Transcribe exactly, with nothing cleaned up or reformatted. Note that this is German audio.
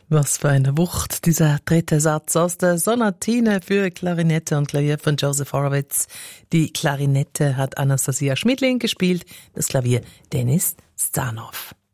Was für eine Wucht, dieser dritte Satz aus der Sonatine für Klarinette und Klavier von Joseph Horowitz. Die Klarinette hat Anastasia Schmidling gespielt, das Klavier Denis Stanov.